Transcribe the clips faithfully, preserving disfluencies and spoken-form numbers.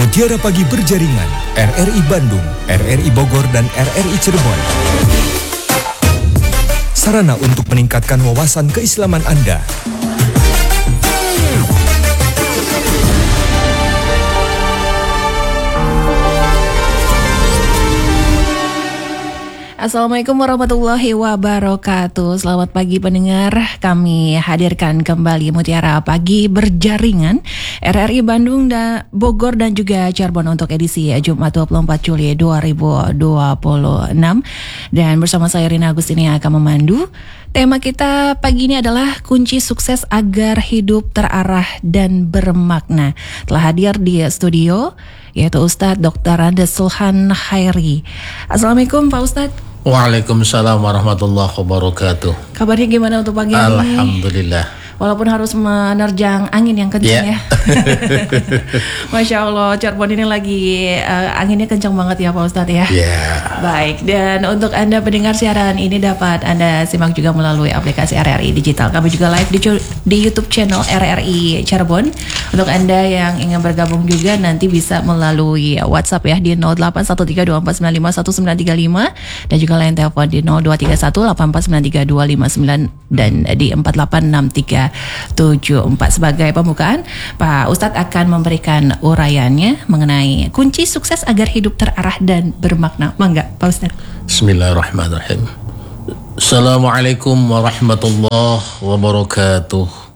Mutiara Pagi Berjaringan, R R I Bandung, R R I Bogor, dan R R I Cirebon. Sarana untuk meningkatkan wawasan keislaman Anda. Assalamualaikum warahmatullahi wabarakatuh. Selamat pagi pendengar. Kami hadirkan kembali Mutiara Pagi Berjaringan R R I Bandung dan Bogor dan juga Cirebon untuk edisi Jumat dua puluh empat Juli dua ribu dua puluh enam. Dan bersama saya Rina Agustini yang akan memandu. Tema kita pagi ini adalah kunci sukses agar hidup terarah dan bermakna. Telah hadir di studio yaitu Ustadz Doktor Andes Sulhan Khairi. Assalamualaikum Pak Ustadz. Waalaikumsalam warahmatullahi wabarakatuh. Kabarnya gimana untuk pagi ini? Alhamdulillah. Walaupun harus menerjang angin yang kencang yeah. ya. Masya Allah, Cirebon ini lagi uh, anginnya kencang banget ya Pak Ustadz ya. Yeah. Baik, dan untuk Anda pendengar siaran ini dapat Anda simak juga melalui aplikasi R R I Digital. Kami juga live di, di YouTube channel R R I Cirebon. Untuk Anda yang ingin bergabung juga nanti bisa melalui WhatsApp ya di nol delapan satu tiga dua empat sembilan lima satu sembilan tiga lima dan juga line telepon di nol dua tiga satu delapan empat sembilan tiga dua lima sembilan dan di empat delapan enam tiga tujuh empat. Sebagai pembukaan, Pak Ustadz akan memberikan uraiannya mengenai kunci sukses agar hidup terarah dan bermakna. Mangga Pak Ustadz. Bismillahirrahmanirrahim. Assalamualaikum warahmatullahi wabarakatuh.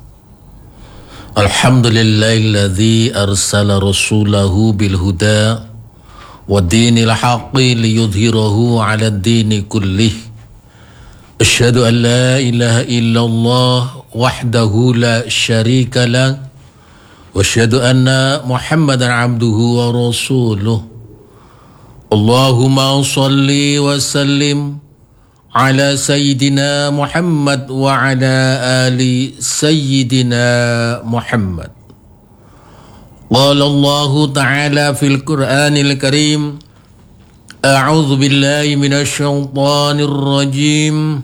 Alhamdulillahilladzi arsala rasulahu bil huda wa dinil haqqi liyudhhirahu 'ala ad-dini kullih. Asyhadu an la ilaha illallah wahdahu la syarika lah wa asyhadu anna Muhammadan 'abduhu wa rasuluh. Allahumma shalli wa sallim ala sayyidina Muhammad wa ala ali sayyidina Muhammad. Qala Allah ta'ala fil Qur'anil Karim, a'udzu billahi minasy syaithanir rajim.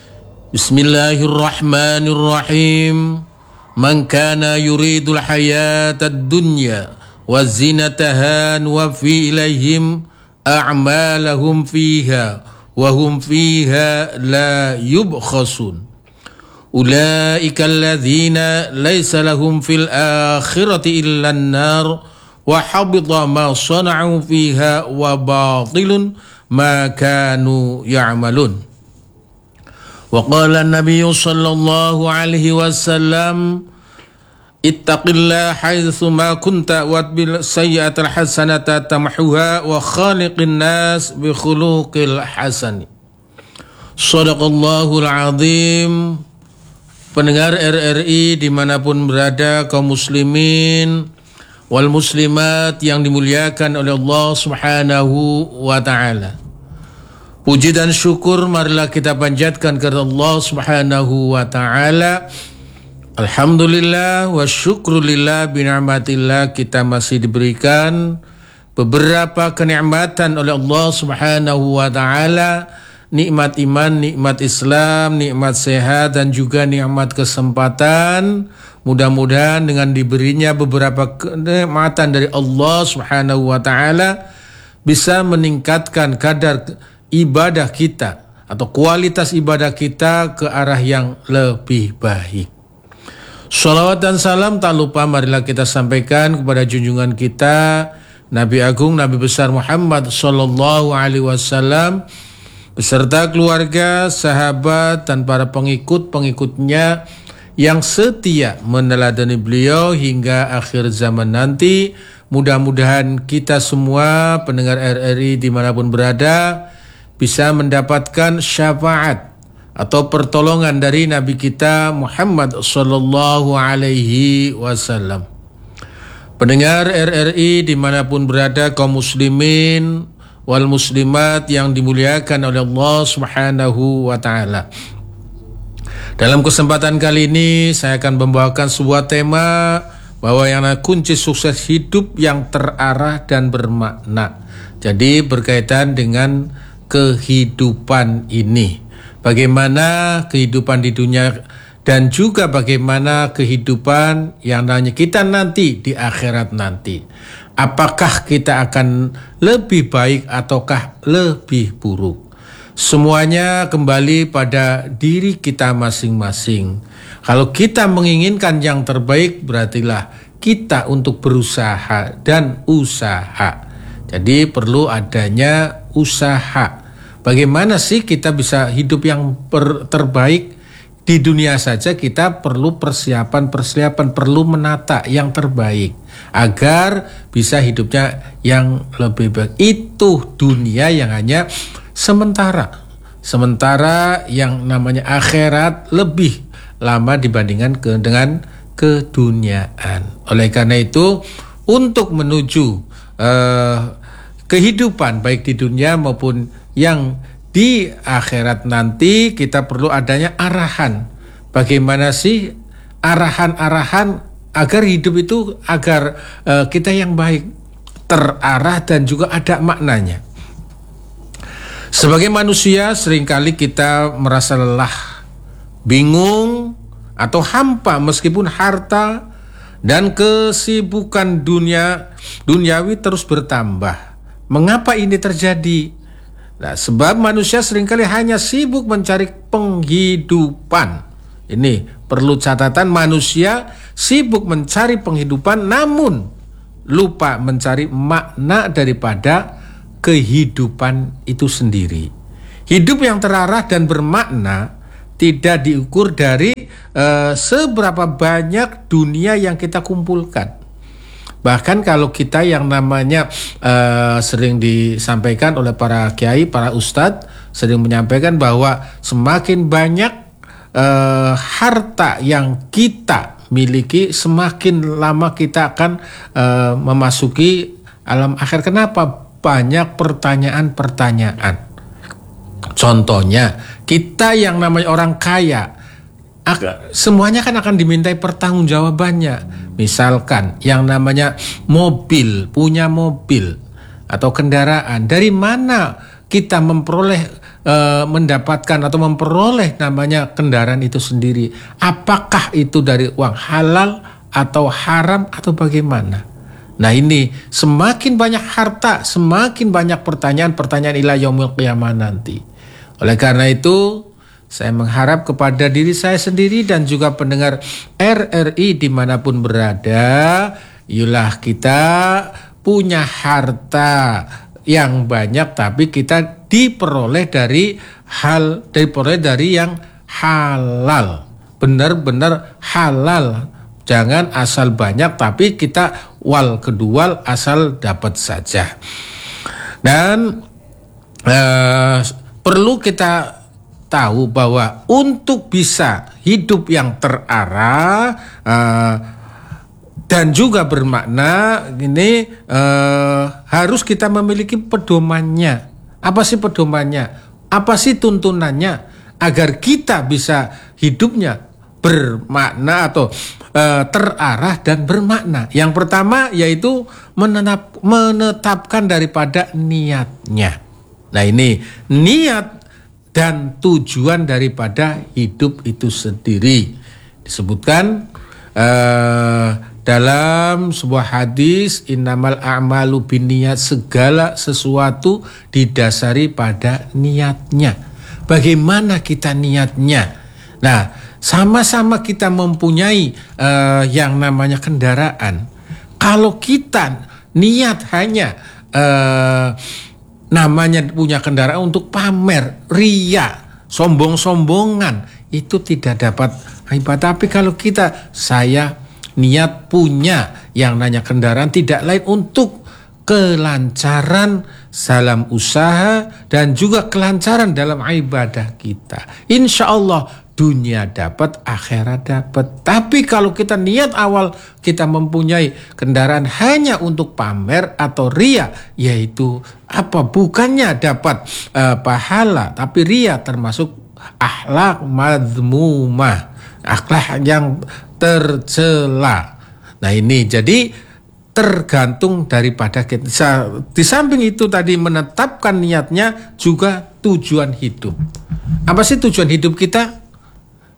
Bismillahirrahmanirrahim. Man kana yuridul hayatad dunya wa zinataha wa fi ilayhim a'malahum fiha wa hum fiha la yubkhasun. Ulaika alladhina laysa lahum fil akhirati illa an-nar wa habita ma sana'u fiha wa batilun ma kanu ya'malun. Wa qala an-nabiy sallallahu alaihi wasallam, ittaqillaha haitsu ma kunta wa bil sayyi'atil hasanata tamhuha wa khaliqin nas bi khuluqil hasani. Shadaqallahul azim. Pendengar R R I dimanapun berada, kaum muslimin wal muslimat yang dimuliakan oleh Allah Subhanahu wa ta'ala. Puji dan syukur marilah kita panjatkan kepada Allah Subhanahu wa ta'ala. Alhamdulillah wa syukrulillah bina'matillah, kita masih diberikan beberapa kenikmatan oleh Allah Subhanahu wa ta'ala. Nikmat iman, nikmat Islam, nikmat sehat, dan juga nikmat kesempatan. Mudah-mudahan dengan diberinya beberapa kenikmatan dari Allah Subhanahu wa ta'ala bisa meningkatkan kadar ibadah kita atau kualitas ibadah kita ke arah yang lebih baik. Salawat dan salam tak lupa marilah kita sampaikan kepada junjungan kita Nabi Agung, Nabi besar Muhammad sallallahu alaihi wasallam beserta keluarga, sahabat, dan para pengikut-pengikutnya yang setia meneladani beliau hingga akhir zaman nanti. Mudah-mudahan kita semua pendengar R R I dimanapun berada bisa mendapatkan syafaat atau pertolongan dari Nabi kita Muhammad sallallahu alaihi wasallam. Pendengar R R I dimanapun berada, kaum muslimin wal muslimat yang dimuliakan oleh Allah Subhanahu wa ta'ala. Dalam kesempatan kali ini saya akan membawakan sebuah tema bahwa yang kunci sukses hidup yang terarah dan bermakna. Jadi berkaitan dengan kehidupan ini. Bagaimana kehidupan di dunia dan juga bagaimana kehidupan yang namanya kita nanti di akhirat nanti. Apakah kita akan lebih baik ataukah lebih buruk? Semuanya kembali pada diri kita masing-masing. Kalau kita menginginkan yang terbaik, berartilah kita untuk berusaha dan usaha. Jadi perlu adanya usaha. Bagaimana sih kita bisa hidup yang terbaik? Di dunia saja kita perlu persiapan-persiapan, perlu menata yang terbaik agar bisa hidupnya yang lebih baik. Itu dunia yang hanya sementara. Sementara yang namanya akhirat lebih lama dibandingkan ke, dengan keduniaan. Oleh karena itu, untuk menuju uh, kehidupan baik di dunia maupun yang di akhirat nanti, kita perlu adanya arahan. Bagaimana sih arahan-arahan agar hidup itu, agar uh, kita yang baik, terarah dan juga ada maknanya. Sebagai manusia seringkali kita merasa lelah, bingung, atau hampa meskipun harta dan kesibukan dunia duniawi terus bertambah. Mengapa ini terjadi? Nah, sebab manusia seringkali hanya sibuk mencari penghidupan. Ini perlu catatan, manusia sibuk mencari penghidupan namun lupa mencari makna daripada kehidupan itu sendiri. Hidup yang terarah dan bermakna tidak diukur dari uh, seberapa banyak dunia yang kita kumpulkan. Bahkan kalau kita yang namanya uh, sering disampaikan oleh para kiai, para ustadz, sering menyampaikan bahwa semakin banyak uh, harta yang kita miliki, semakin lama kita akan uh, memasuki alam akhir. Kenapa? Banyak pertanyaan-pertanyaan. Contohnya, kita yang namanya orang kaya, semuanya kan akan dimintai pertanggungjawabannya. Misalkan yang namanya mobil, punya mobil atau kendaraan, dari mana kita memperoleh, e, mendapatkan atau memperoleh namanya kendaraan itu sendiri? Apakah itu dari uang halal atau haram atau bagaimana? Nah, ini semakin banyak harta, semakin banyak pertanyaan-pertanyaan ila yaumil qiyamah nanti. Oleh karena itu, saya mengharap kepada diri saya sendiri dan juga pendengar R R I dimanapun berada, yulah kita punya harta yang banyak, tapi kita diperoleh dari hal, diperoleh dari yang halal, benar-benar halal. Jangan asal banyak, tapi kita wal kedua asal dapat saja. Dan eh, perlu kita tahu bahwa untuk bisa hidup yang terarah uh, dan juga bermakna, ini uh, harus kita memiliki pedomannya. Apa sih pedomannya? Apa sih tuntunannya agar kita bisa hidupnya bermakna atau uh, terarah dan bermakna? Yang pertama yaitu menetap, menetapkan daripada niatnya. Nah, ini niat dan tujuan daripada hidup itu sendiri. Disebutkan uh, dalam sebuah hadis, innamal a'malu binniyat, segala sesuatu didasari pada niatnya. Bagaimana kita niatnya? Nah, sama-sama kita mempunyai uh, yang namanya kendaraan. Kalau kita niat hanya uh, namanya punya kendaraan untuk pamer, ria, sombong-sombongan, itu tidak dapat ibadah. Tapi kalau kita, saya niat punya yang namanya kendaraan tidak lain untuk kelancaran dalam usaha dan juga kelancaran dalam ibadah kita. Insya Allah dunia dapat, akhirat dapat. Tapi kalau kita niat awal kita mempunyai kendaraan hanya untuk pamer atau ria, yaitu apa? Bukannya dapat uh, pahala, tapi ria termasuk akhlak madmumah, akhlak yang tercela. Nah, ini jadi tergantung daripada kita. Di samping itu tadi menetapkan niatnya juga tujuan hidup. Apa sih tujuan hidup kita?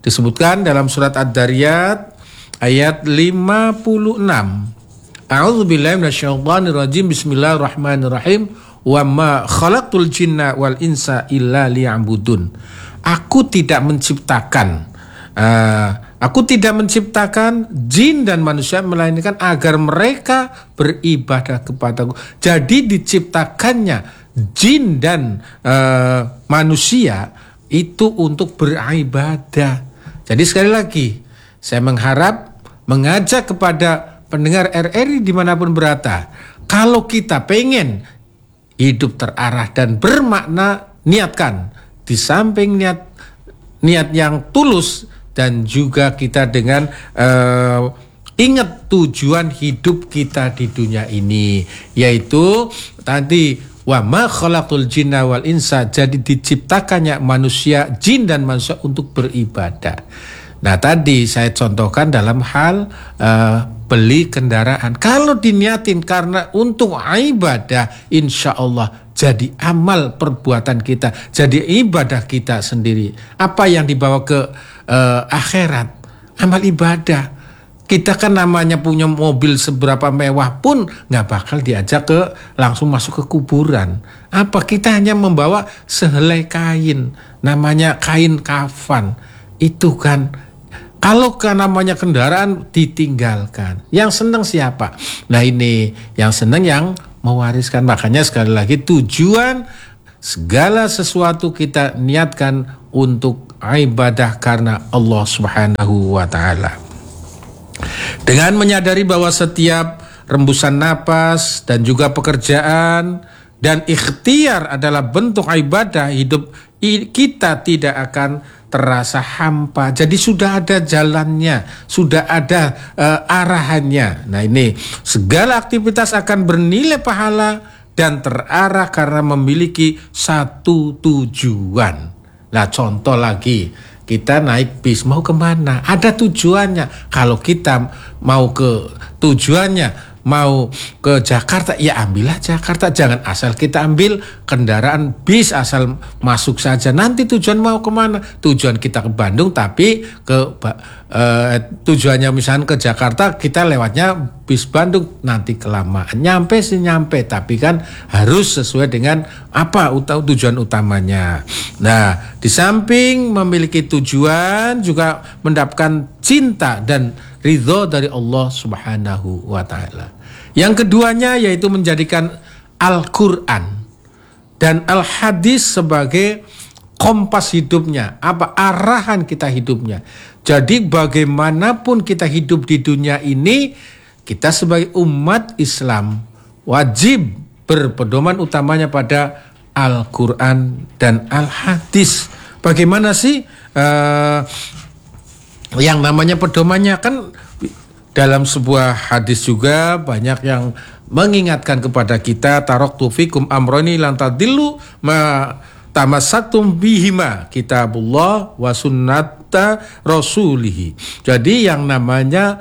Disebutkan dalam surat Ad-Dariyat ayat lima puluh enam. A'udzubillahi minasyaitonirrajim. Bismillahirrahmanirrahim. Wa ma khalaqtul jinna wal insa illa liya'budun. Aku tidak menciptakan uh, aku tidak menciptakan jin dan manusia melainkan agar mereka beribadah kepadaku. Jadi diciptakannya jin dan uh, manusia itu untuk beribadah. Jadi sekali lagi saya mengharap mengajak kepada pendengar R R I dimanapun berada, kalau kita pengen hidup terarah dan bermakna, niatkan di samping niat niat yang tulus dan juga kita dengan uh, ingat tujuan hidup kita di dunia ini, yaitu tadi wa ma khalaqul jinna wal insa, jadi diciptakannya manusia, jin dan manusia untuk beribadah. Nah tadi saya contohkan dalam hal uh, beli kendaraan. Kalau diniatin karena untuk ibadah, insya Allah jadi amal perbuatan kita, jadi ibadah kita sendiri. Apa yang dibawa ke uh, akhirat, amal ibadah. Kita kan namanya punya mobil seberapa mewah pun nggak bakal diajak ke langsung masuk ke kuburan. Apa kita hanya membawa sehelai kain, namanya kain kafan. Itu kan, kalau kan namanya kendaraan ditinggalkan. Yang senang siapa? Nah ini yang senang yang mewariskan. Makanya sekali lagi tujuan segala sesuatu kita niatkan untuk ibadah karena Allah Subhanahu wa Ta'ala. Dengan menyadari bahwa setiap rembusan napas dan juga pekerjaan dan ikhtiar adalah bentuk ibadah, hidup kita tidak akan terasa hampa. Jadi sudah ada jalannya, sudah ada uh, arahannya. Nah ini segala aktivitas akan bernilai pahala dan terarah karena memiliki satu tujuan. Nah contoh lagi, kita naik bis mau kemana? Ada tujuannya. Kalau kita mau ke tujuannya, mau ke Jakarta, ya ambillah Jakarta. Jangan asal kita ambil kendaraan bis asal masuk saja. Nanti tujuan mau kemana? Tujuan kita ke Bandung, tapi ke uh, tujuannya misalnya ke Jakarta, kita lewatnya bis Bandung, nanti kelamaan. Nyampe sih nyampe, tapi kan harus sesuai dengan apa tujuan utamanya. Nah, di samping memiliki tujuan, juga mendapatkan cinta dan ridho dari Allah Subhanahu wa Ta'ala. Yang keduanya yaitu menjadikan Al-Quran dan Al-Hadis sebagai kompas hidupnya, apa arahan kita hidupnya. Jadi bagaimanapun kita hidup di dunia ini, kita sebagai umat Islam wajib berpedoman utamanya pada Al-Quran dan Al-Hadis. Bagaimana sih uh, yang namanya pedomannya? Kan dalam sebuah hadis juga banyak yang mengingatkan kepada kita, taraktu fikum amroni lan tadillu ma tamassaktum bihima kitabullah wa sunnata rasulih. Jadi yang namanya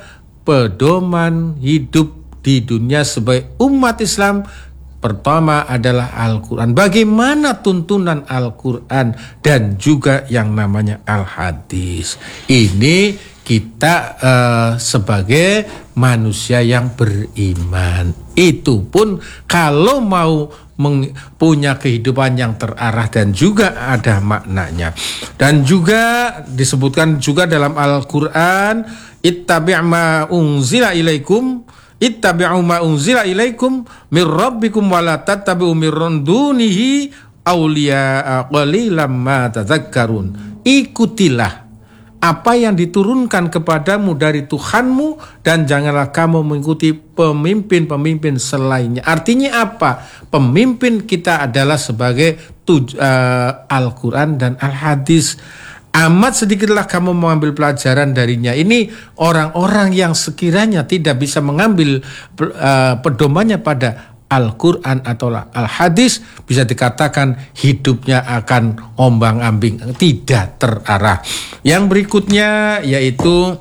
pedoman hidup di dunia sebagai umat Islam pertama adalah Al-Quran. Bagaimana tuntunan Al-Quran dan juga yang namanya Al-Hadis. Ini kita uh, sebagai manusia yang beriman. Itu pun kalau mau meng- punya kehidupan yang terarah dan juga ada maknanya. Dan juga disebutkan juga dalam Al-Quran, ittabi' ma unzila ilaikum ittabi'u ma unzila ilaikum mir rabbikum wa la tattabi'u mir dunihi awliya'a qalilan ma tadzakkarun. Ikutilah apa yang diturunkan kepadamu dari Tuhanmu dan janganlah kamu mengikuti pemimpin-pemimpin selainnya. Artinya apa? Pemimpin kita adalah sebagai tuj- uh, Al-Quran dan Al-Hadis. Amat sedikitlah kamu mengambil pelajaran darinya. Ini orang-orang yang sekiranya tidak bisa mengambil uh, pedomannya pada Al-Quran atau Al-Hadis, bisa dikatakan hidupnya akan ombang-ambing, tidak terarah. Yang berikutnya yaitu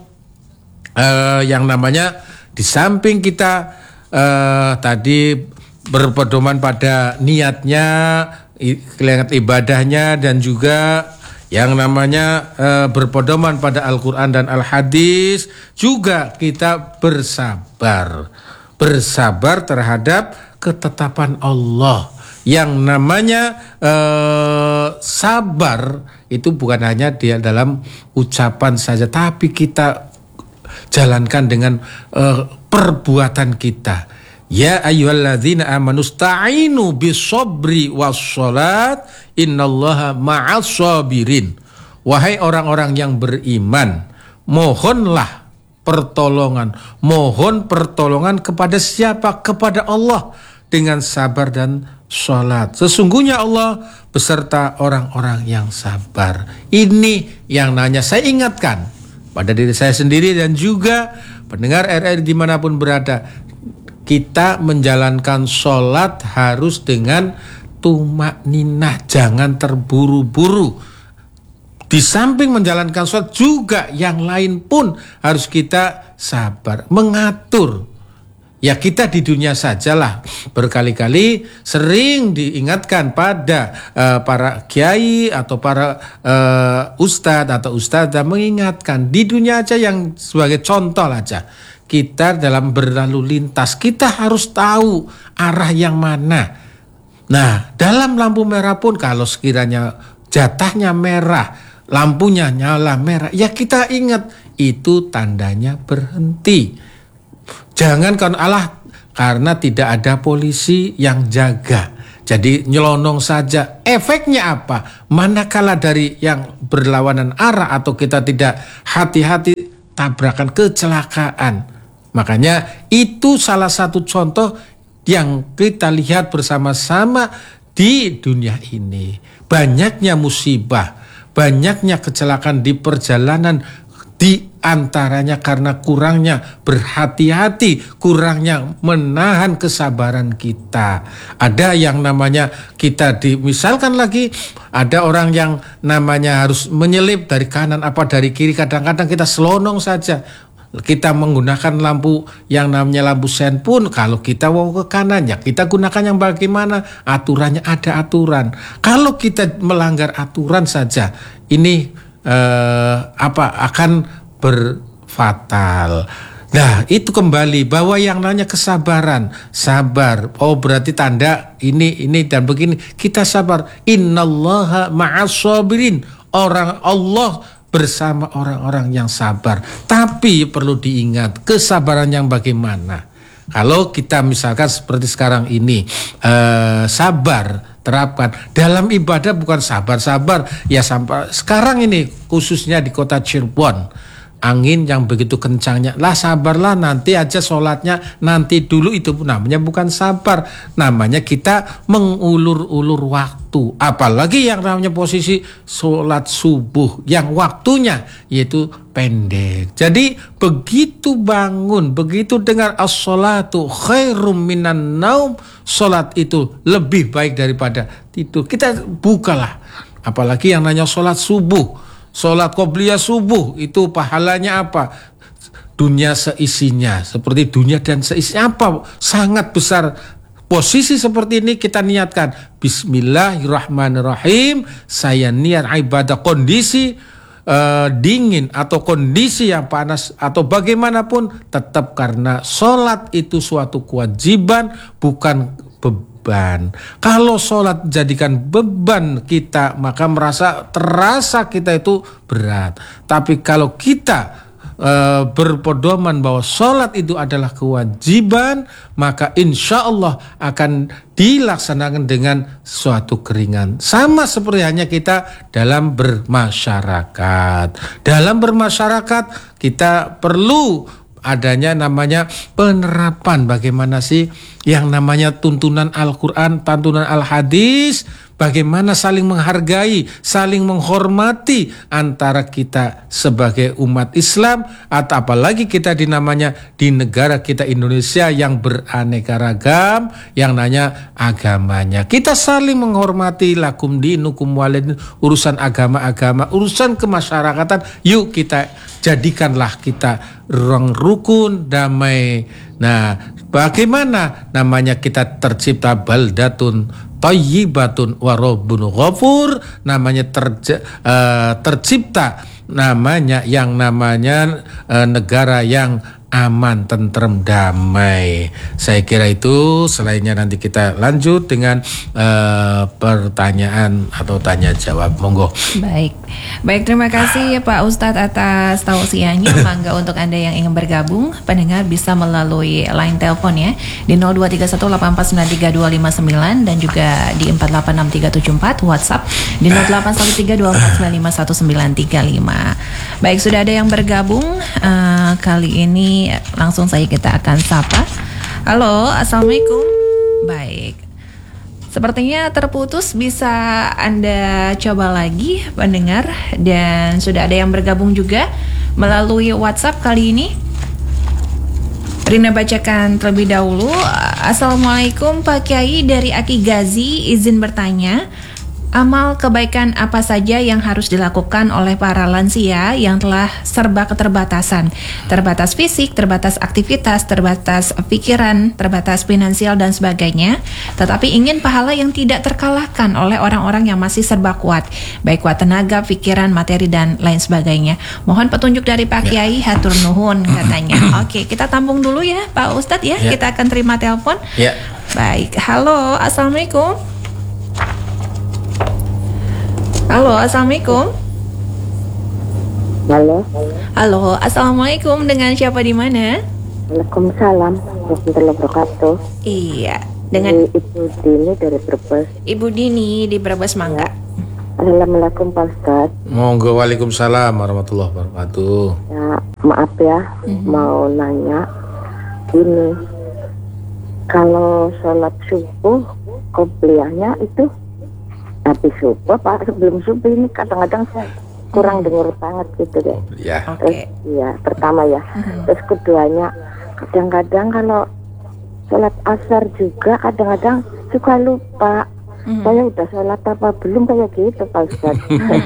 uh, yang namanya di samping kita uh, tadi berpedoman pada niatnya, kelihatan ibadahnya, dan juga yang namanya uh, berpedoman pada Al-Quran dan Al-Hadis, juga kita bersabar. Bersabar terhadap ketetapan Allah. Yang namanya uh, sabar itu bukan hanya dia dalam ucapan saja, tapi kita jalankan dengan uh, perbuatan kita. Ya ayyuhalladzina amanu sta'inu bisobri wassalat innallaha ma'as sabirin. Wahai orang-orang yang beriman, mohonlah pertolongan. Mohon pertolongan kepada siapa? Kepada Allah dengan sabar dan salat. Sesungguhnya Allah beserta orang-orang yang sabar. Ini yang nanya saya ingatkan pada diri saya sendiri dan juga pendengar R R I dimanapun berada, kita menjalankan sholat harus dengan tumakninah, jangan terburu-buru. Di samping menjalankan sholat juga yang lain pun harus kita sabar, mengatur. Ya kita di dunia sajalah berkali-kali sering diingatkan pada uh, para kiai atau para uh, ustadz atau ustadzah mengingatkan di dunia aja, yang sebagai contoh aja kita dalam berlalu lintas kita harus tahu arah yang mana. Nah dalam lampu merah pun kalau sekiranya jatahnya merah, lampunya nyala merah, ya kita ingat itu tandanya berhenti. Jangan kan Allah karena tidak ada polisi yang jaga, jadi nyelonong saja. Efeknya apa? Manakala dari yang berlawanan arah atau kita tidak hati-hati, tabrakan, kecelakaan. Makanya itu salah satu contoh yang kita lihat bersama-sama di dunia ini. Banyaknya musibah, banyaknya kecelakaan di perjalanan, di antaranya karena kurangnya berhati-hati, kurangnya menahan kesabaran kita. Ada yang namanya kita di, misalkan lagi ada orang yang namanya harus menyelip dari kanan apa dari kiri, kadang-kadang kita selonong saja. Kita menggunakan lampu yang namanya lampu sen pun kalau kita mau ke kanan ya kita gunakan yang bagaimana, aturannya ada aturan. Kalau kita melanggar aturan saja ini eh, apa akan berfatal. Nah itu kembali bahwa yang namanya kesabaran, sabar. Oh berarti tanda ini ini dan begini kita sabar. Innallaha ma'as sabirin. Orang Allah bersama orang-orang yang sabar. Tapi perlu diingat kesabaran yang bagaimana. Kalau kita misalkan seperti sekarang ini eh, sabar terapkan dalam ibadah, bukan sabar-sabar ya sampai sekarang ini khususnya di kota Cirebon. Angin yang begitu kencangnya, lah sabarlah nanti aja sholatnya nanti dulu, itu namanya bukan sabar, namanya kita mengulur-ulur waktu. Apalagi yang namanya posisi sholat subuh yang waktunya yaitu pendek. Jadi begitu bangun, begitu dengar as-sholatu khairum minan naum, sholat itu lebih baik daripada tidur, kita bukalah. Apalagi yang namanya sholat subuh, sholat qobliyah subuh itu pahalanya apa? Dunia seisinya, seperti dunia dan seisinya apa? Sangat besar. Posisi seperti ini kita niatkan bismillahirrahmanirrahim, saya niat ibadah kondisi uh, dingin atau kondisi yang panas atau bagaimanapun, tetap karena sholat itu suatu kewajiban bukan beban. Kalau sholat jadikan beban kita, maka merasa terasa kita itu berat. Tapi kalau kita e, berpedoman bahwa sholat itu adalah kewajiban, maka insya Allah akan dilaksanakan dengan suatu keringan. Sama seperti hanya kita dalam bermasyarakat. Dalam bermasyarakat kita perlu adanya namanya penerapan bagaimana sih yang namanya tuntunan Al-Quran, tuntunan Al-Hadis, bagaimana saling menghargai, saling menghormati antara kita sebagai umat Islam, atau apalagi kita di namanya di negara kita Indonesia yang beraneka ragam, yang nanya agamanya. Kita saling menghormati, lakum dinukum walidin, urusan agama-agama, urusan kemasyarakatan, yuk kita jadikanlah kita ruang rukun damai. Nah, bagaimana namanya kita tercipta baldatun thayyibatun wa rabbun ghafur, namanya terja, uh, tercipta namanya yang namanya uh, negara yang aman, tentrem, damai. Saya kira itu, selainnya nanti kita lanjut dengan uh, pertanyaan atau tanya jawab. Monggo. Baik, baik terima kasih Pak Ustadz atas tausiahnya. Mangga untuk Anda yang ingin bergabung, pendengar bisa melalui line telepon ya di nol dua tiga satu delapan empat sembilan tiga dua lima sembilan dan juga di empat delapan enam tiga tujuh empat, WhatsApp di nol delapan satu tiga dua empat sembilan lima satu sembilan tiga lima. Baik, sudah ada yang bergabung uh, kali ini. Langsung saja kita akan sapa. Halo, assalamualaikum. Baik, sepertinya terputus, bisa Anda coba lagi pendengar. Dan sudah ada yang bergabung juga melalui WhatsApp kali ini. Rina bacakan terlebih dahulu. Assalamualaikum Pak Kiai, dari Aki Gazi, izin bertanya, amal kebaikan apa saja yang harus dilakukan oleh para lansia yang telah serba keterbatasan? Terbatas fisik, terbatas aktivitas, terbatas pikiran, terbatas finansial dan sebagainya. Tetapi ingin pahala yang tidak terkalahkan oleh orang-orang yang masih serba kuat, baik kuat tenaga, pikiran, materi dan lain sebagainya. Mohon petunjuk dari Pak Kiai, hatur nuhun katanya. Oke, kita tampung dulu ya Pak Ustadz ya. ya. Kita akan terima telepon. Ya. Baik, halo, assalamualaikum. Halo, assalamualaikum. Halo. Halo, assalamualaikum. Dengan siapa di mana? Waalaikumsalam warahmatullahi wabarakatuh. Iya, dengan Ibu Dini dari Brebes. Ibu Dini di Brebes, mangga. Assalamualaikum Pak Ustaz. Monggo, waalaikumsalam warahmatullahi wabarakatuh. Ya, maaf ya, mm-hmm. mau nanya ini, kalau sholat subuh qobliyahnya itu habis subuh apa sebelum subuh? Ini kadang-kadang saya kurang hmm. dengar banget gitu deh. Ya. Terus, okay. ya pertama ya. Hmm. Terus keduanya, kadang-kadang kalau sholat asar juga kadang-kadang suka lupa. Hmm. Saya udah sholat apa belum kayak gitu Pak Ustaz.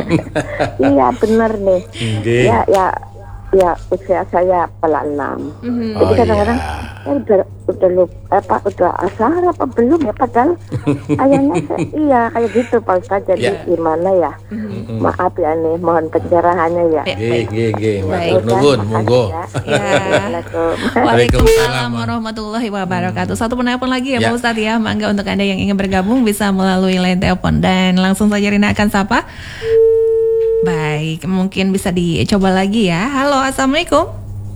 Iya benar nih. Okay. Ya ya ya usia saya pala enam. Hmm. Jadi kadang-kadang oh, yeah. saya udah udah lupa apa udah asar apa belum ya, padahal kayaknya saya, iya kayak gitu Pak Ustaz. Jadi yeah. gimana ya? Mm-hmm. Maaf ya nih, mohon pencerahannya ya. Nggih nggih nggih, matur nuwun, monggo. Waalaikumsalam warahmatullahi wabarakatuh. Satu penelpon lagi ya, ya Pak Ustaz ya. Mangga untuk Anda yang ingin bergabung bisa melalui line telepon dan langsung saja Rina akan sapa. Baik, mungkin bisa dicoba lagi ya. Halo, assalamualaikum.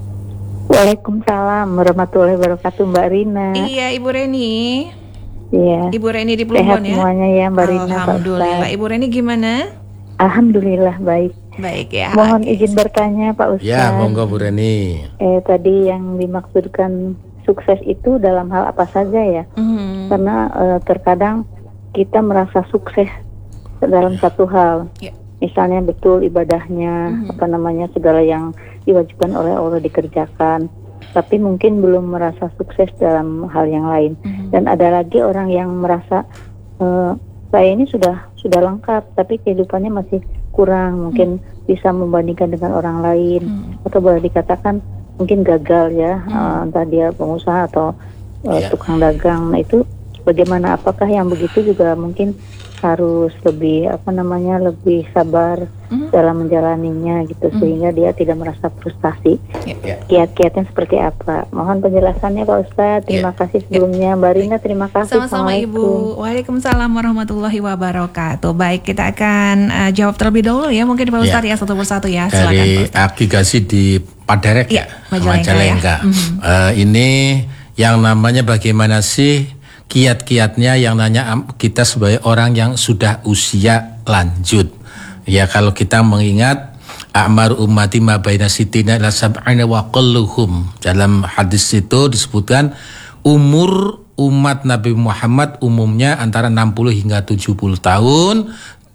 Waalaikumsalam warahmatullahi wabarakatuh Mbak Rina. Iya, Ibu Reni. Iya. Ibu Reni di Plumbon ya. Semuanya ya Mbak Rina. Alhamdulillah. Ibu Reni gimana? Alhamdulillah baik. Baik ya. Mohon okay. izin bertanya Pak Ustaz. Ya, monggo Bu Reni. Eh tadi yang dimaksudkan sukses itu dalam hal apa saja ya? Mm-hmm. Karena eh, terkadang kita merasa sukses dalam satu hal. Yeah. Misalnya betul ibadahnya, mm-hmm. apa namanya, segala yang diwajibkan oleh Allah dikerjakan, tapi mungkin belum merasa sukses dalam hal yang lain. Mm-hmm. Dan ada lagi orang yang merasa e, saya ini sudah sudah lengkap, tapi kehidupannya masih kurang, mungkin mm-hmm. bisa membandingkan dengan orang lain, mm-hmm. atau boleh dikatakan mungkin gagal ya, mm-hmm. e, entah dia pengusaha atau e, yeah. tukang dagang. Nah itu bagaimana? Apakah yang begitu juga mungkin harus lebih apa namanya lebih sabar mm-hmm. dalam menjalaninya gitu, mm-hmm. sehingga dia tidak merasa frustasi. Yeah. Kiat-kiatnya seperti apa? Mohon penjelasannya Pak Ustadz. Terima yeah. kasih sebelumnya. Yeah. Mbak Rina, terima kasih. Sama-sama Ibu. Waalaikumsalam warahmatullahi wabarakatuh. Baik, kita akan uh, jawab terlebih dahulu ya, mungkin Pak Ustadz yeah. ya satu persatu ya. Silakan. Dari Aki Gazi di Paderek ya, Majalengka. Ya. Mm-hmm. Uh, ini yang namanya bagaimana sih kiat-kiatnya yang nanya kita sebagai orang yang sudah usia lanjut. Ya kalau kita mengingat a'mar ummati ma baina sitina ila sab'ina wa qalluhum. Dalam hadis itu disebutkan umur umat Nabi Muhammad umumnya antara enam puluh hingga tujuh puluh tahun.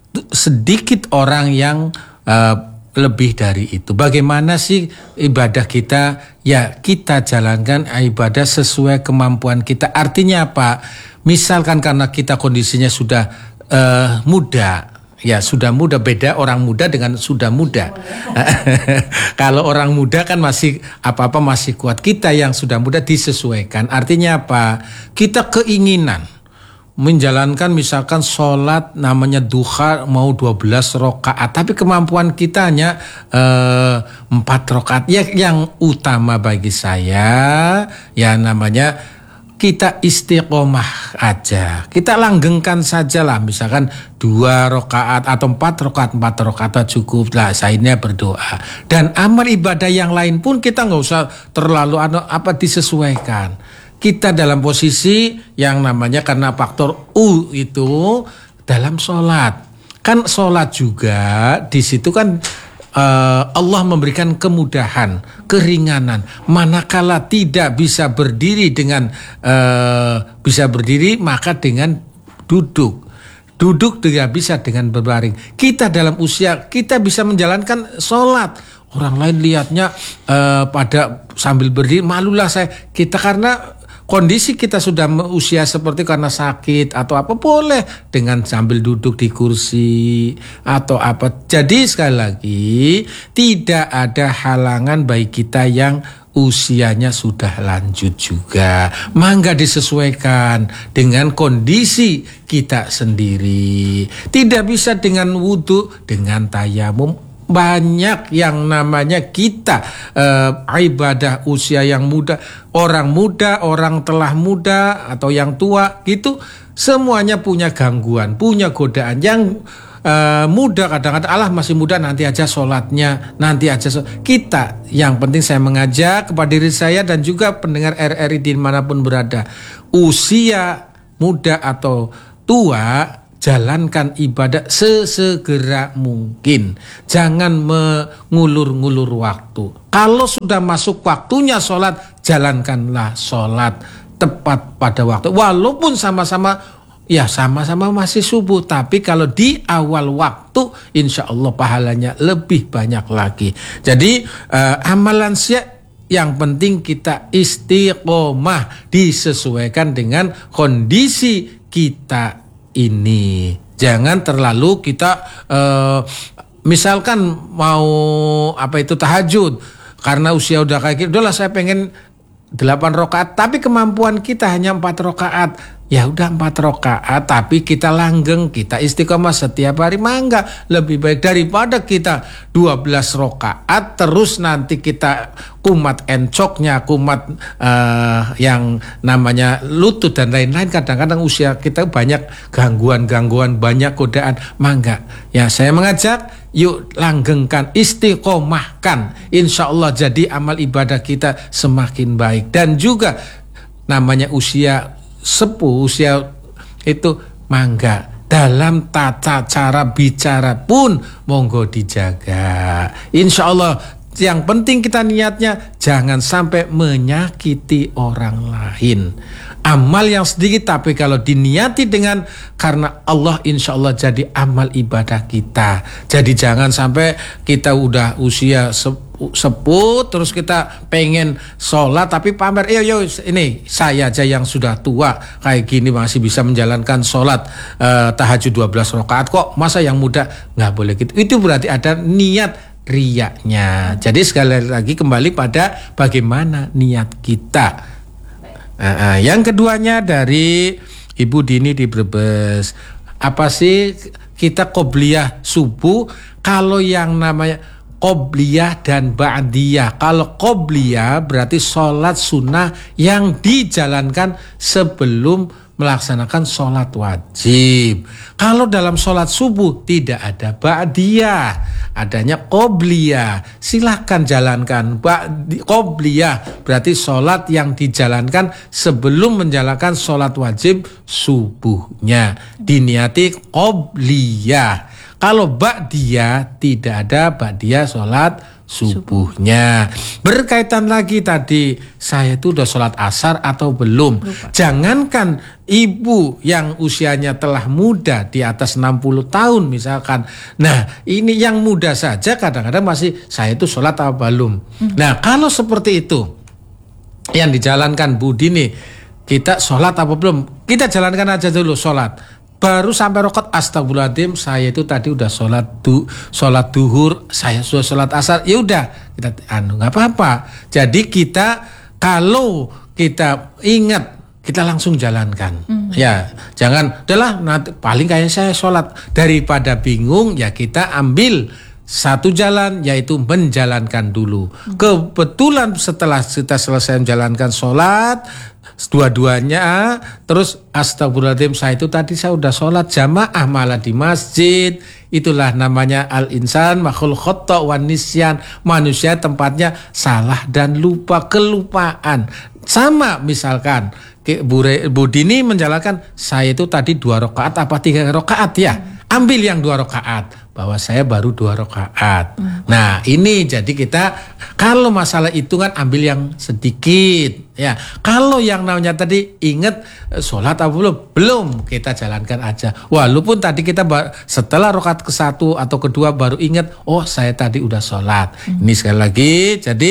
Sedikit orang yang uh, lebih dari itu. Bagaimana sih ibadah kita? Ya kita jalankan ibadah sesuai kemampuan kita. Artinya apa? Misalkan karena kita kondisinya sudah uh, muda, ya sudah muda, beda orang muda dengan sudah muda. Kalau orang muda kan masih apa-apa masih kuat. Kita yang sudah muda disesuaikan. Artinya apa? Kita keinginan menjalankan misalkan sholat namanya duha mau dua belas rakaat, tapi kemampuan kita hanya uh, empat rakaat. Ya, yang utama bagi saya ya namanya kita istiqomah aja, kita langgengkan saja lah, misalkan dua rakaat atau empat rakaat, empat rakaat cukup lah, sainnya berdoa. Dan amal ibadah yang lain pun kita nggak usah terlalu apa disesuaikan. Kita dalam posisi yang namanya karena faktor U itu dalam sholat, kan sholat juga di situ kan Uh, Allah memberikan kemudahan, keringanan. Manakala tidak bisa berdiri dengan uh, bisa berdiri, maka dengan duduk. Duduk tidak bisa dengan berbaring. Kita dalam usia kita bisa menjalankan sholat. Orang lain lihatnya uh, pada sambil berdiri, malulah saya. Kita karena kondisi kita sudah usia seperti karena sakit atau apa, boleh dengan sambil duduk di kursi atau apa. Jadi sekali lagi tidak ada halangan bagi kita yang usianya sudah lanjut juga. Mangga disesuaikan dengan kondisi kita sendiri. Tidak bisa dengan wudhu, dengan tayamum. Banyak yang namanya kita uh, ibadah usia yang muda, orang muda, orang telah muda atau yang tua gitu, semuanya punya gangguan, punya godaan. Yang uh, muda kadang-kadang Allah masih muda, nanti aja sholatnya, nanti aja sholat. Kita yang penting saya mengajak kepada diri saya dan juga pendengar R R I dimanapun berada, usia muda atau tua, jalankan ibadah sesegera mungkin. Jangan mengulur-ngulur waktu. Kalau sudah masuk waktunya sholat, jalankanlah sholat tepat pada waktu. Walaupun sama-sama, ya sama-sama masih subuh. Tapi kalau di awal waktu, insya Allah pahalanya lebih banyak lagi. Jadi uh, amalan siap, yang penting kita istiqomah, disesuaikan dengan kondisi kita ini. Jangan terlalu kita uh, misalkan mau apa itu tahajud karena usia udah kayak gitu, udahlah saya pengen delapan rakaat tapi kemampuan kita hanya empat rakaat. Ya udah empat rakaat tapi kita langgeng, kita istiqomah setiap hari, mangga lebih baik daripada kita dua belas rakaat terus nanti kita kumat encoknya, kumat uh, yang namanya lutut dan lain-lain. Kadang-kadang usia kita banyak gangguan-gangguan, banyak godaan. Mangga ya saya mengajak, yuk langgengkan, istiqomahkan, insya Allah jadi amal ibadah kita semakin baik. Dan juga namanya usia sepuh, usia itu mangga dalam tata cara bicara pun monggo dijaga. Insya Allah yang penting kita niatnya jangan sampai menyakiti orang lain. Amal yang sedikit tapi kalau diniati dengan karena Allah, insya Allah jadi amal ibadah kita. Jadi jangan sampai kita udah usia sepuh terus kita pengen sholat tapi pamer, yo yo ini saya aja yang sudah tua kayak gini masih bisa menjalankan sholat uh, tahajud dua belas rakaat kok, masa yang muda nggak boleh gitu. Itu berarti ada niat riyaknya. Jadi sekali lagi kembali pada bagaimana niat kita. Uh, uh, yang keduanya dari Ibu Dini di Brebes, apa sih kita qobliyah subuh? Kalau yang namanya qobliyah dan ba'diyah, kalau qobliyah berarti sholat sunnah yang dijalankan sebelum melaksanakan sholat wajib. Kalau dalam sholat subuh tidak ada ba'diyah, adanya qobliyah. Silakan jalankan qobliyah, berarti sholat yang dijalankan sebelum menjalankan sholat wajib subuhnya, diniati qobliyah. Kalau ba'diyah tidak ada ba'diyah sholat subuhnya. Berkaitan lagi tadi, saya itu udah sholat asar atau belum? Lupa. Jangankan ibu yang usianya telah muda di atas enam puluh tahun misalkan. Nah ini yang muda saja kadang-kadang masih saya itu sholat atau belum. Hmm. Nah kalau seperti itu yang dijalankan Bu Dini, kita sholat apa belum? Kita jalankan aja dulu sholat. Baru sampai rakaat astagfirullahaladzim, saya itu tadi udah sholat du, sholat duhur, saya sudah sholat asar, ya udah kita anu nggak apa-apa. Jadi kita kalau kita ingat kita langsung jalankan, mm. Ya, jangan, udahlah nanti paling kayak saya sholat. Daripada bingung, ya kita ambil satu jalan, yaitu menjalankan dulu. Hmm. Kebetulan setelah kita selesai menjalankan sholat, dua-duanya, terus astagfirullahaladzim, saya itu tadi saya udah sholat jamaah malah di masjid. Itulah namanya al-insan makhul khotta wan nisyan. Manusia tempatnya salah dan lupa, kelupaan. Sama misalkan Bu Dini menjalankan, saya itu tadi dua rakaat apa tiga rakaat ya, ambil yang dua rakaat, bahwa saya baru dua rakaat. hmm. Nah ini jadi kita kalau masalah hitungan ambil yang sedikit ya. Kalau yang namanya tadi ingat sholat apa belum, belum, kita jalankan aja. Walaupun tadi kita setelah rakaat ke satu atau kedua baru ingat, oh saya tadi udah sholat. hmm. Ini sekali lagi, jadi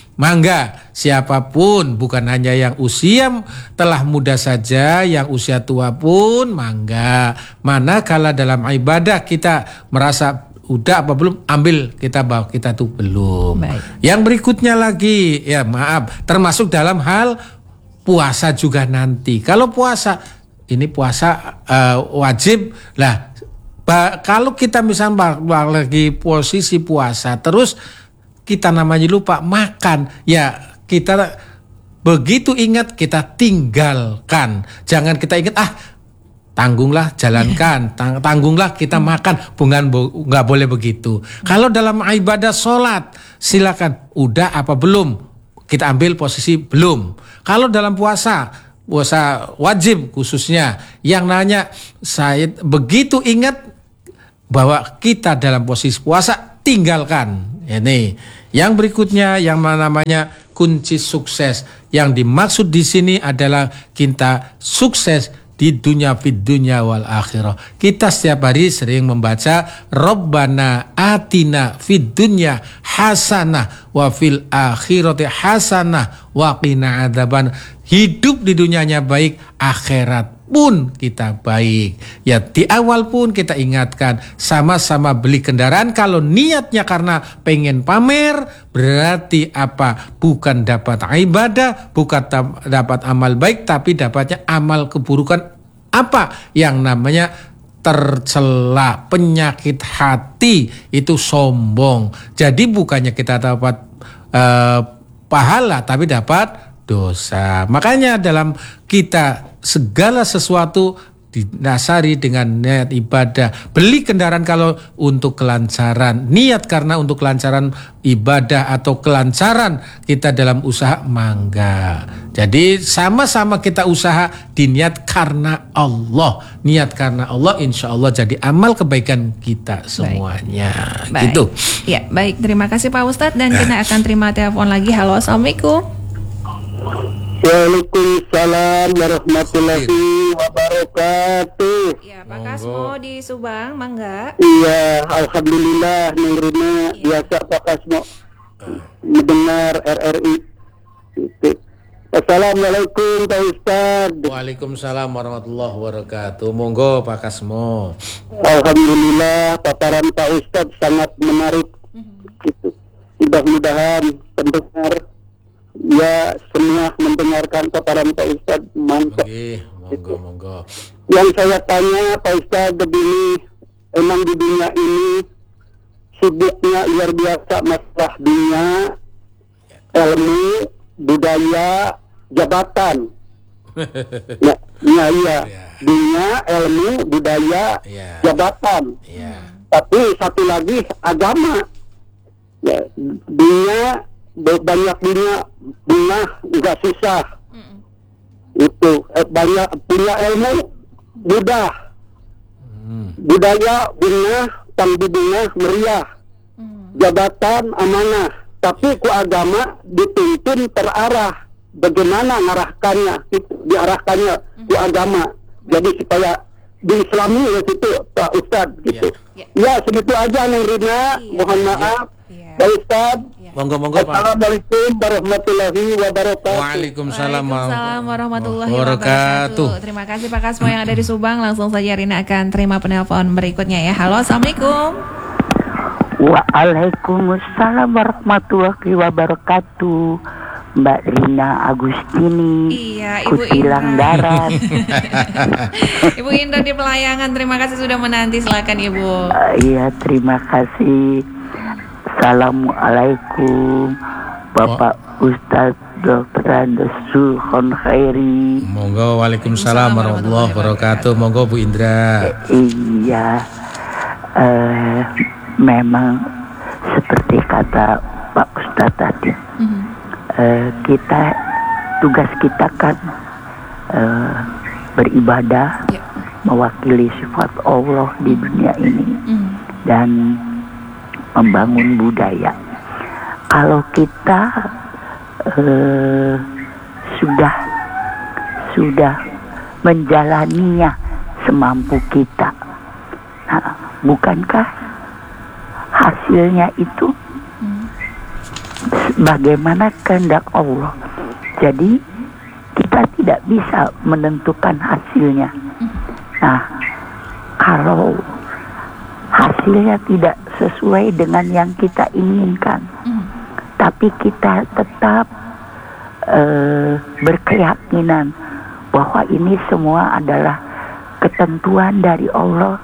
mangga siapapun, bukan hanya yang usia telah muda saja, yang usia tua pun mangga. Manakala dalam ibadah kita merasa udah apa belum, ambil kita bawa, kita tuh belum. Baik. Yang berikutnya lagi, ya maaf, termasuk dalam hal puasa juga nanti. Kalau puasa, ini puasa uh, wajib lah. Ba- kalau kita misalnya lagi posisi puasa terus kita namanya lupa makan, ya kita begitu ingat kita tinggalkan. Jangan kita ingat, ah tanggunglah jalankan, tang- tanggunglah kita makan, bukan nggak boleh begitu. Kalau dalam ibadah sholat silakan, udah apa belum, kita ambil posisi belum. Kalau dalam puasa, puasa wajib khususnya, yang nanya saya begitu ingat bahwa kita dalam posisi puasa, tinggalkan. Ini yang berikutnya, yang namanya kunci sukses. Yang dimaksud di sini adalah kita sukses di dunia, fid dunya wal akhirah. Kita setiap hari sering membaca Rabbana atina fid dunya hasanah wa fil akhirati hasanah wa qina adzaban. Hidup di dunianya baik, akhirat pun kita baik. Ya di awal pun kita ingatkan, sama-sama beli kendaraan kalau niatnya karena pengen pamer, berarti apa? Bukan dapat ibadah, bukan dapat amal baik, tapi dapatnya amal keburukan. Apa yang namanya tercela, penyakit hati, itu sombong. Jadi bukannya kita dapat uh, pahala, tapi dapat dosa. Makanya dalam kita segala sesuatu didasari dengan niat ibadah. Beli kendaraan kalau untuk kelancaran, niat karena untuk kelancaran ibadah atau kelancaran kita dalam usaha, mangga. Jadi sama-sama kita usaha diniat karena Allah. Niat karena Allah, insya Allah jadi amal kebaikan kita semuanya. Baik. Gitu. Ya, baik. Terima kasih Pak Ustadz, dan kita akan terima telepon lagi. Halo, assalamualaikum. Waalaikumsalam warahmatullahi wabarakatuh. Ya, Pak Kasmo di Subang, mangga. Iya, alhamdulillah Nurina biasa Pak Kasmo mendengar R R I. Assalamualaikum Pak Ustaz. Waalaikumsalam warahmatullahi wabarakatuh. Monggo Pak Kasmo. Alhamdulillah paparan Pak Ustaz sangat menarik. Gitu. Mudah-mudahan pendengar ya semua mendengarkan paparan Pak Ustadz, mantap. Oke, monggo, monggo. Yang saya tanya Pak Ustadz begini, emang di dunia ini sibuknya luar biasa masalah dunia, ilmu, budaya, jabatan. Ya, ya, iya. Dunia, ilmu, budaya, ya. Jabatan. Ya. Tapi satu lagi agama. Ya, dunia banyak dunia, bunga nggak susah. Mm. Itu eh, banyak punya ilmu mudah. Mm. Budaya bunga, tangdi bunga meriah. Mm. Jabatan amanah. Tapi ku agama dituntun terarah. Bagaimana ngarahkannya? Itu, diarahkannya mm. ku agama. Jadi supaya diislami ya situ Pak Ustadz gitu. Yeah. Yeah. Ya segitu aja Neng Rina. Yeah. Mohon maaf yeah. Pak Ustadz. Monggo-monggo Pak. Assalamualaikum warahmatullahi wabarakatuh. Waalaikumsalam warahmatullahi wabarakatuh. Terima kasih Pak Kasmo yang ada di Subang. Langsung saja Rina akan terima penelpon berikutnya ya. Halo, assalamualaikum. Waalaikumsalam warahmatullahi wabarakatuh. Mbak Rina Agustini, iya, Ibu Kutilang Indra. Darat. Ibu Indra di Pelayangan, terima kasih sudah menanti. Silakan Ibu. Uh, iya, terima kasih. Assalamualaikum Bapak oh. Ustadz Dokter Andes Sulkon Khairi. Monggo, waalaikumsalam warahmatullahi wabarakatuh. Monggo Bu Indra. Iya, uh, memang seperti kata Pak Ustadz tadi, mm-hmm. uh, kita tugas kita kan uh, beribadah, yeah. mewakili sifat Allah di dunia ini, mm-hmm. dan membangun budaya. Kalau kita uh, sudah sudah menjalaninya semampu kita, nah, bukankah hasilnya itu hmm. bagaimana kehendak Allah? Jadi kita tidak bisa menentukan hasilnya. Hmm. Nah, kalau hasilnya tidak sesuai dengan yang kita inginkan, hmm. tapi kita tetap uh, berkeyakinan bahwa ini semua adalah ketentuan dari Allah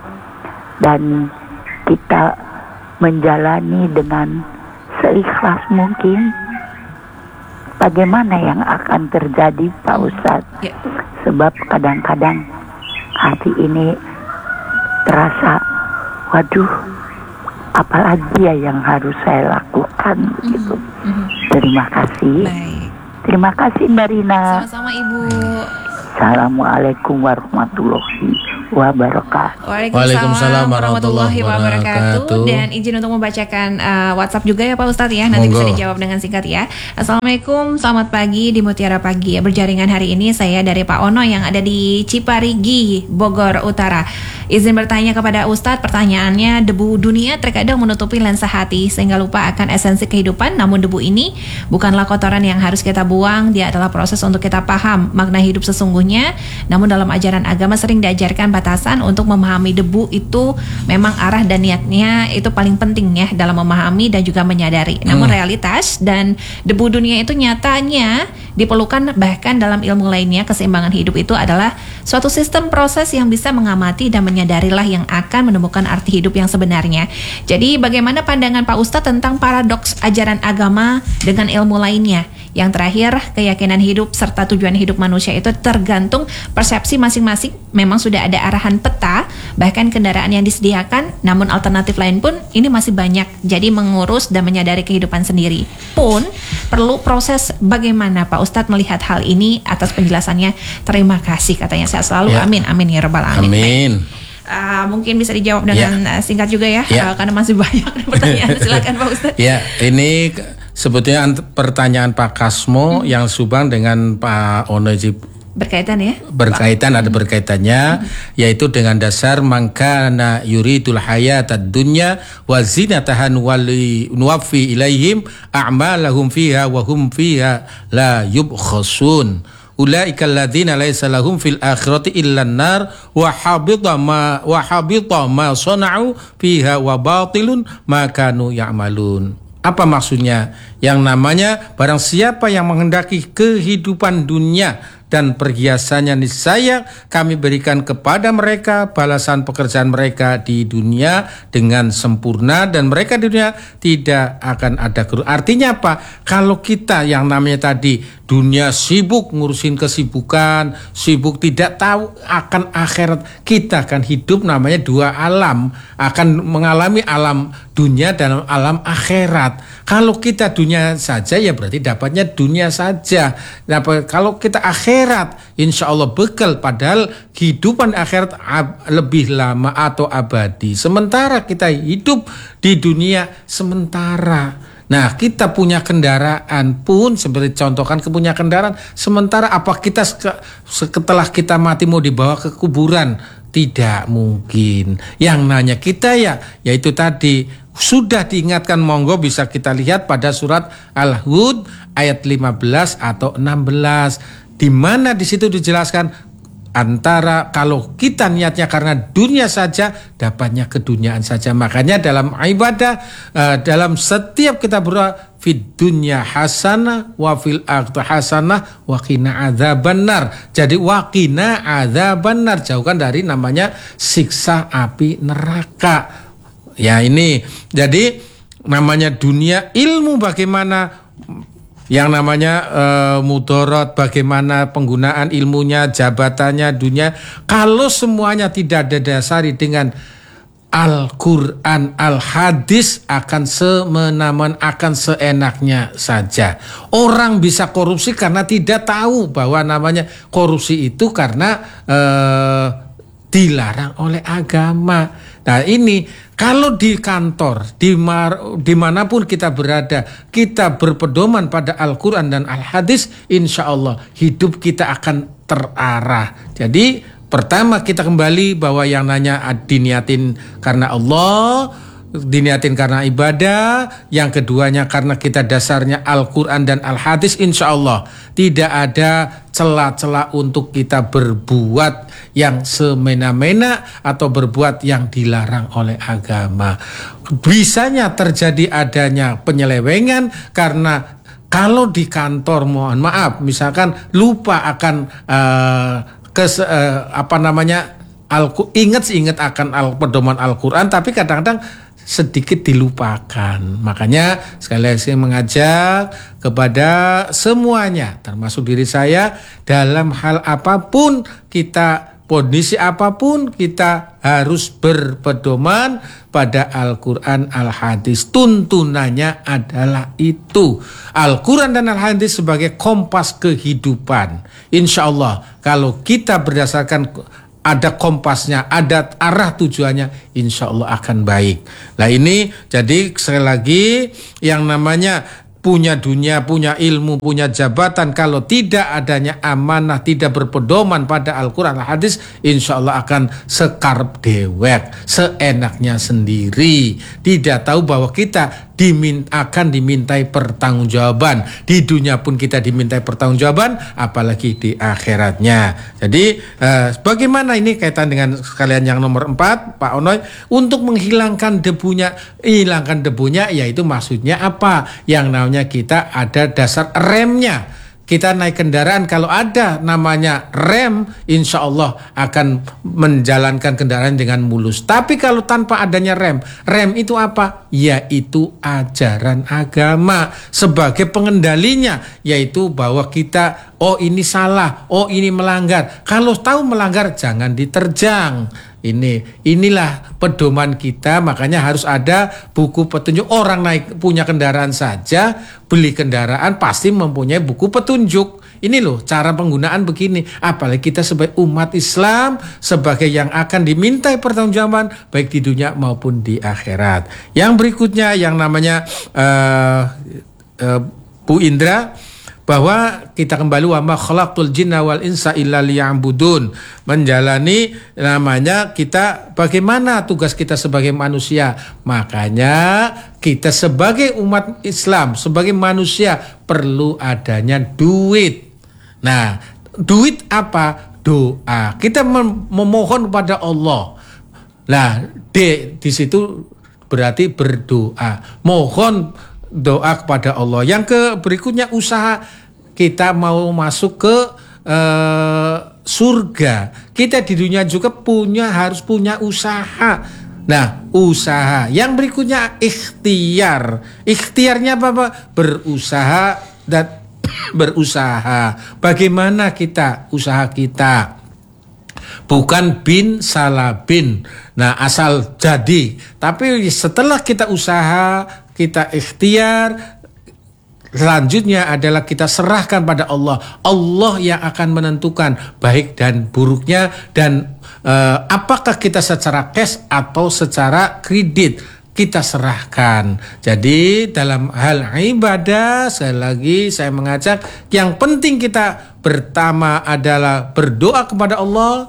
dan kita menjalani dengan seikhlas mungkin, bagaimana yang akan terjadi Pak Ustadz? Ya. Sebab kadang-kadang hati ini terasa, waduh, apalagi ya yang harus saya lakukan, mm-hmm. gitu. Mm-hmm. Terima kasih. Baik. Terima kasih Mbak Rina. Sama-sama Ibu. Assalamualaikum warahmatullahi wabarakatuh. Waalaikumsalam warahmatullahi wabarakatuh. Dan izin untuk membacakan uh, WhatsApp juga ya Pak Ustadz ya. Nanti Monggo. Bisa dijawab dengan singkat ya. Assalamualaikum, selamat pagi di Mutiara Pagi. Berjaringan hari ini saya dari Pak Ono yang ada di Ciparigi, Bogor Utara. Izin bertanya kepada Ustadz, pertanyaannya, debu dunia terkadang menutupi lensa hati sehingga lupa akan esensi kehidupan. Namun debu ini bukanlah kotoran yang harus kita buang, dia adalah proses untuk kita paham makna hidup sesungguhnya. Namun dalam ajaran agama sering diajarkan batasan untuk memahami debu itu memang arah dan niatnya itu paling penting ya dalam memahami dan juga menyadari. Namun hmm. realitas dan debu dunia itu nyatanya diperlukan bahkan dalam ilmu lainnya. Keseimbangan hidup itu adalah suatu sistem proses yang bisa mengamati dan menyadarilah yang akan menemukan arti hidup yang sebenarnya. Jadi bagaimana pandangan Pak Ustadz tentang paradoks ajaran agama dengan ilmu lainnya? Yang terakhir, keyakinan hidup serta tujuan hidup manusia itu tergantung persepsi masing-masing. Memang sudah ada arahan peta, bahkan kendaraan yang disediakan, namun alternatif lain pun ini masih banyak. Jadi mengurus dan menyadari kehidupan sendiri pun perlu proses. Bagaimana Pak Ustadz melihat hal ini? Atas penjelasannya terima kasih, katanya. Saya selalu ya. Amin, amin ya rabbal alamin. Amin. Uh, mungkin bisa dijawab dengan ya. uh, singkat juga ya, ya. Uh, karena masih banyak pertanyaan. Silakan Pak Ustadz. Ya, ini sebetulnya pertanyaan Pak Kasmo hmm. yang Subang dengan Pak Ono berkaitan ya? Berkaitan, Pak. Ada berkaitannya, hmm. yaitu dengan dasar mangkana yuridul hayatad dunya wa zinatahan wali nuwaffi ilaihim a'malahum fiha wa hum fiha la yubkhasun. Ulaika alladzina laisa lahum fil akhirati illa an-nar wa habita ma wa habita ma sana'u fiha wa batilun ma kanu ya'malun. Apa maksudnya? Yang namanya barang siapa yang menghendaki kehidupan dunia dan perhiasannya, niscaya kami berikan kepada mereka balasan pekerjaan mereka di dunia dengan sempurna dan mereka di dunia tidak akan ada kerugian. Artinya apa? Kalau kita yang namanya tadi dunia sibuk ngurusin kesibukan, sibuk tidak tahu akan akhirat, kita akan hidup namanya dua alam, akan mengalami alam dunia dan alam akhirat. Kalau kita dunia saja ya berarti dapatnya dunia saja. Nah, kalau kita akhirat, insya Allah bekal, padahal kehidupan akhirat ab, lebih lama atau abadi. Sementara kita hidup di dunia sementara. Nah, kita punya kendaraan pun seperti contohkan punya kendaraan sementara, apa kita setelah kita mati mau dibawa ke kuburan? Tidak mungkin. Yang nanya kita ya, yaitu tadi sudah diingatkan, monggo bisa kita lihat pada surat Al-Hud ayat lima belas atau enam belas, di mana di situ dijelaskan antara kalau kita niatnya karena dunia saja, dapatnya keduniaan saja. Makanya dalam ibadah, uh, dalam setiap kita berdoa, fid dunya hasanah wa fil akhirati hasanah wa qina adzabannar. Jadi wa qina adzabannar, jauhkan dari namanya siksa api neraka. Ya ini, jadi namanya dunia ilmu bagaimana yang namanya e, mudorot, bagaimana penggunaan ilmunya, jabatannya, dunia. Kalau semuanya tidak didasari dengan Al-Quran, Al-Hadis, akan semena-mena, akan seenaknya saja. Orang bisa korupsi karena tidak tahu bahwa namanya korupsi itu karena e, dilarang oleh agama. Nah ini kalau di kantor, di dimanapun kita berada, kita berpedoman pada Al-Quran dan Al-Hadis, insya Allah hidup kita akan terarah. Jadi pertama kita kembali bahwa yang nanya diniatin karena Allah, diniatin karena ibadah. Yang keduanya karena kita dasarnya Al-Quran dan Al-Hadis, insya Allah tidak ada celah-celah untuk kita berbuat yang semena-mena atau berbuat yang dilarang oleh agama. Bisanya terjadi adanya penyelewengan karena kalau di kantor, mohon maaf, misalkan lupa akan uh, kes, uh, apa namanya Al ingat ingat akan al pedoman Al-Quran, tapi kadang-kadang sedikit dilupakan. Makanya sekali lagi saya mengajak kepada semuanya, termasuk diri saya, dalam hal apapun kita, kondisi apapun, kita harus berpedoman pada Al-Quran, Al-Hadis. Tuntunannya adalah itu. Al-Quran dan Al-Hadis sebagai kompas kehidupan. Insya Allah kalau kita berdasarkan ada kompasnya, ada arah tujuannya, insya Allah akan baik. Nah ini jadi sekali lagi yang namanya punya dunia, punya ilmu, punya jabatan, kalau tidak adanya amanah, tidak berpedoman pada Al-Quran, Al-Hadis, insya Allah akan sekarep dewek, seenaknya sendiri. Tidak tahu bahwa kita dimin, akan dimintai pertanggungjawaban. Di dunia pun kita dimintai pertanggungjawaban, apalagi di akhiratnya. Jadi eh, bagaimana ini kaitan dengan sekalian yang nomor empat, Pak Onoy, untuk menghilangkan debunya, hilangkan debunya, yaitu maksudnya apa? Yang namanya kita ada dasar remnya. Kita naik kendaraan, kalau ada namanya rem, insya Allah akan menjalankan kendaraan dengan mulus. Tapi kalau tanpa adanya rem, rem itu apa? Yaitu ajaran agama sebagai pengendalinya, yaitu bahwa kita, oh ini salah, oh ini melanggar. Kalau tahu melanggar, jangan diterjang. Ini inilah pedoman kita. Makanya harus ada buku petunjuk. Orang naik punya kendaraan saja, beli kendaraan pasti mempunyai buku petunjuk. Ini loh cara penggunaan begini. Apalagi kita sebagai umat Islam, sebagai yang akan dimintai pertanggungjawaban baik di dunia maupun di akhirat. Yang berikutnya yang namanya uh, uh, Bu Indra, bahwa kita kembali wa ma khalaqtul jinna wal insa illa liya'budun, menjalani namanya kita bagaimana tugas kita sebagai manusia. Makanya kita sebagai umat Islam, sebagai manusia perlu adanya duit. Nah, duit apa? Doa. Kita mem memohon kepada Allah. Nah, D di situ berarti berdoa. Mohon doa kepada Allah. Yang ke berikutnya usaha. Kita mau masuk ke uh, surga, kita di dunia juga punya harus punya usaha. Nah, usaha. Yang berikutnya ikhtiar. Ikhtiarnya apa, Pak? Berusaha dan berusaha. Bagaimana kita usaha kita? Bukan bin salah bin. Nah, asal jadi. Tapi setelah kita usaha, kita ikhtiar, selanjutnya adalah kita serahkan pada Allah. Allah yang akan menentukan baik dan buruknya, dan eh, apakah kita secara cash atau secara kredit, kita serahkan. Jadi dalam hal ibadah, sekali lagi saya mengajak, yang penting kita pertama adalah berdoa kepada Allah,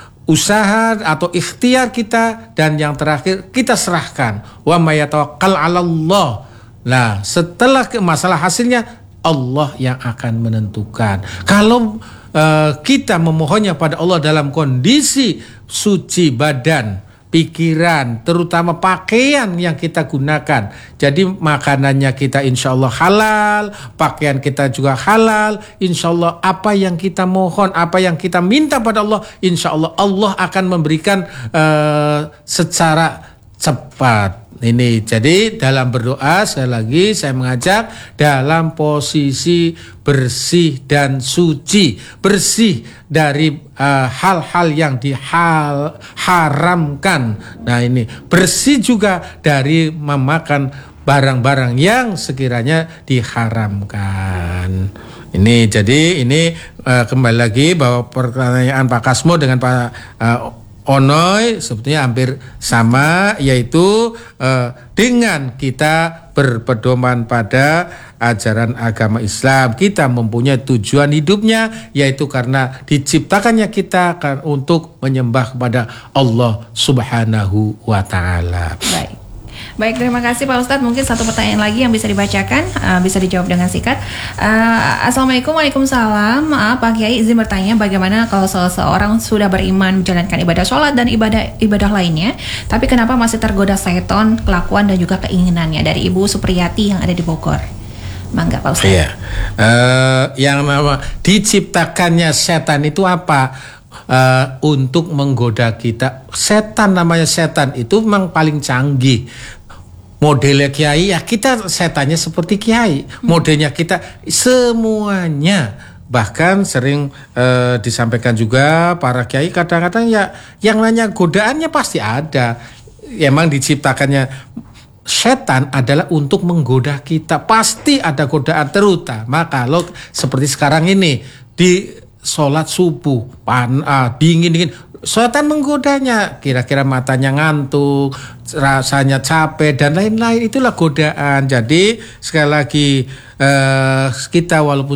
usaha atau ikhtiar kita, dan yang terakhir kita serahkan. Wa may yatawakkal 'alallah. Nah, setelah ke masalah hasilnya, Allah yang akan menentukan. Kalau uh, kita memohonnya pada Allah dalam kondisi suci badan, pikiran, terutama pakaian yang kita gunakan. Jadi makanannya kita insya Allah halal, pakaian kita juga halal. Insya Allah apa yang kita mohon, apa yang kita minta pada Allah, insya Allah Allah akan memberikan uh, secara cepat. Ini jadi dalam berdoa sekali lagi saya mengajak dalam posisi bersih dan suci, bersih dari uh, hal-hal yang diharamkan. Nah ini bersih juga dari memakan barang-barang yang sekiranya diharamkan. Ini jadi ini uh, kembali lagi bahwa pertanyaan Pak Kasmo dengan Pak uh, Onoy sebetulnya hampir sama, yaitu eh, dengan kita berpedoman pada ajaran agama Islam, kita mempunyai tujuan hidupnya, yaitu karena diciptakannya kita kan untuk menyembah kepada Allah Subhanahu wa Ta'ala. Baik. Baik, terima kasih Pak Ustadz. Mungkin satu pertanyaan lagi yang bisa dibacakan, uh, bisa dijawab dengan singkat. Uh, Assalamualaikum, waalaikumsalam. Uh, Pak Kiai izin bertanya, bagaimana kalau seseorang sudah beriman menjalankan ibadah sholat dan ibadah ibadah lainnya, tapi kenapa masih tergoda setan, kelakuan dan juga keinginannya? Dari Ibu Supriyati yang ada di Bogor. Mangga Pak Ustadz. Iya. Uh, yang nama diciptakannya setan itu apa? Uh, untuk menggoda kita. Setan, namanya setan itu memang paling canggih. Modelnya kiai ya kita setannya seperti kiai. Modelnya kita semuanya. Bahkan sering uh, disampaikan juga para kiai kadang-kadang ya yang nanya godaannya pasti ada. Emang diciptakannya setan adalah untuk menggoda kita. Pasti ada godaan, terutama kalau seperti sekarang ini di sholat subuh, pan, ah, dingin-dingin, setan menggodanya, kira-kira matanya ngantuk, rasanya capek, dan lain-lain, itulah godaan. Jadi sekali lagi eh, kita walaupun